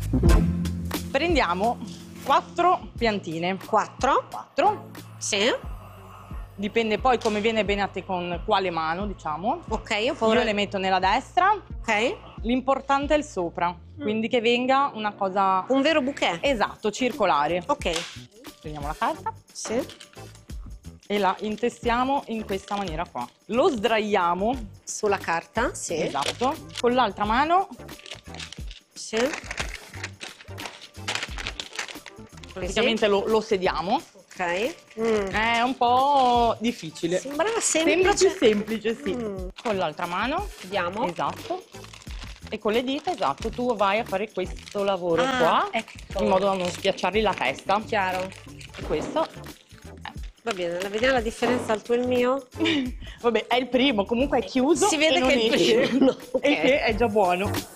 Prendiamo 4 piantine. 4. 4. Sì. Dipende poi come viene bene a te con quale mano, diciamo. Ok, io ho paura. Io le metto nella destra. Ok. L'importante è il sopra, quindi che venga una cosa... Un vero bouquet. Esatto, circolare. Ok. Prendiamo la carta Sì. e la intestiamo in questa maniera qua. Lo sdraiamo, Sulla carta, sì. esatto, con l'altra mano Sì. praticamente lo sediamo. Ok. È un po' difficile. Sembrava Sembra semplice. più semplice, sì. Con l'altra mano, Vediamo. esatto. E con le dita, esatto, tu vai a fare questo lavoro qua, ecco. in modo da non schiacciargli la testa. Chiaro. E questo, Va bene, vediamo la differenza al tuo e il mio. vabbè, è il primo, comunque è chiuso Si vede e non che è il esce. primo. Ok. E che è già buono.